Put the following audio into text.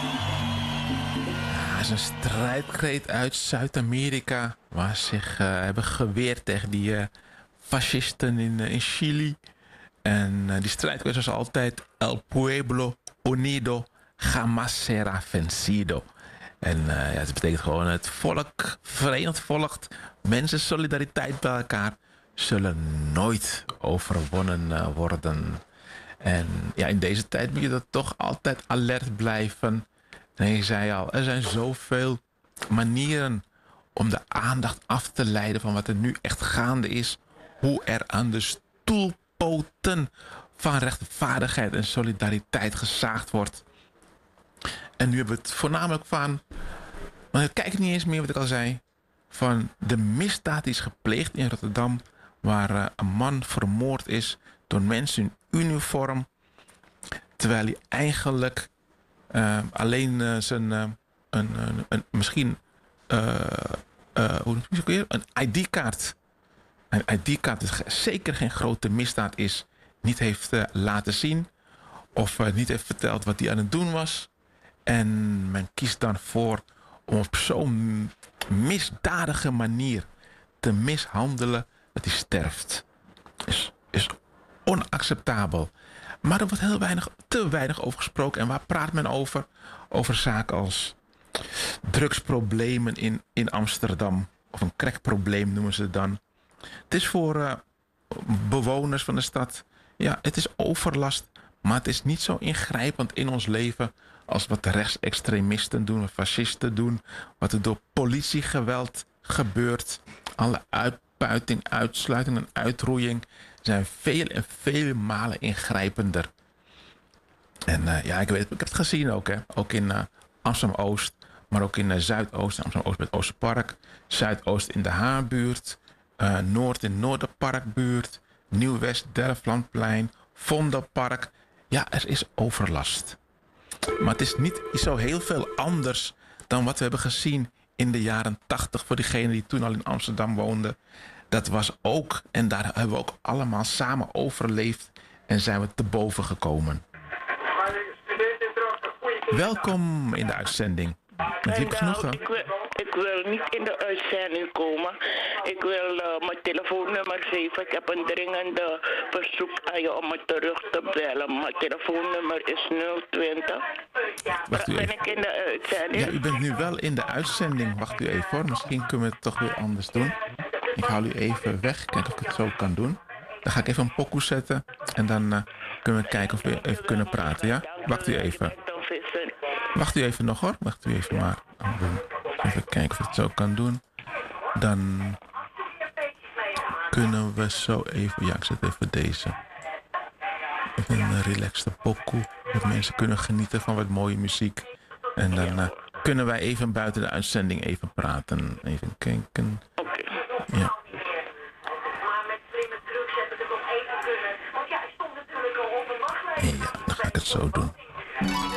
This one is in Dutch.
Ja, is een strijdkreet uit Zuid-Amerika. Waar ze zich hebben geweerd tegen die fascisten in Chili. En die strijdkreet was altijd El Pueblo Unido Jamás será vencido. En ja, het betekent gewoon het volk, verenigd volk, mensen, solidariteit bij elkaar, zullen nooit overwonnen worden. En ja, in deze tijd moet je dat toch altijd alert blijven. En je zei al, er zijn zoveel manieren om de aandacht af te leiden van wat er nu echt gaande is. Hoe er aan de stoelpoten van rechtvaardigheid en solidariteit gezaagd wordt. En nu hebben we het voornamelijk van, maar ik kijk niet eens meer wat ik al zei, van de misdaad die is gepleegd in Rotterdam, waar een man vermoord is door mensen in uniform, terwijl hij eigenlijk alleen zijn misschien hoe noem je het weer? Een ID-kaart. Een ID-kaart is zeker geen grote misdaad is, niet heeft laten zien of niet heeft verteld wat hij aan het doen was. En men kiest dan voor om op zo'n misdadige manier te mishandelen dat hij sterft. Is onacceptabel. Maar er wordt te weinig over gesproken. En waar praat men over? Over zaken als drugsproblemen in Amsterdam. Of een crackprobleem noemen ze het dan. Het is voor bewoners van de stad, ja, het is overlast. Maar het is niet zo ingrijpend in ons leven als wat de rechtsextremisten doen, wat fascisten doen, wat er door politiegeweld gebeurt. Alle uitbuiting, uitsluiting en uitroeiing zijn veel en vele malen ingrijpender. En ja, ik heb het gezien ook, hè. Ook in Amsterdam-Oost, maar ook in Zuidoost, Amsterdam-Oost bij het Oosterpark, Zuidoost in de Haarbuurt, Noord in Noorderparkbuurt, Nieuw-West, Delftlandplein, Vondelpark. Ja, er is overlast. Maar het is niet zo heel veel anders dan wat we hebben gezien in de jaren 80 voor diegenen die toen al in Amsterdam woonden. Dat was ook, en daar hebben we ook allemaal samen overleefd en zijn we te boven gekomen. Welkom in de uitzending. Met diep genoegen. Ik wil niet in de uitzending komen. Ik wil mijn telefoonnummer geven. Ik heb een dringende verzoek aan je om me terug te bellen. Mijn telefoonnummer is 020. Wacht u Ben even. ik in de uitzending? Ja, u bent nu wel in de uitzending. Wacht u even hoor. Misschien kunnen we het toch weer anders doen. Ik haal u even weg. Kijk of ik het zo kan doen. Dan ga ik even een pokoe zetten. En dan kunnen we kijken of we even kunnen praten. Ja? Wacht u even. Wacht u even nog hoor. Wacht u even maar. Even kijken of ik het zo kan doen. Dan kunnen we zo even... Ja, ik zet even deze. Even een relaxte pokoe. Dat mensen kunnen genieten van wat mooie muziek. En dan kunnen wij even buiten de uitzending even praten. Even kijken. Ja. Ja, dan ga ik het zo doen.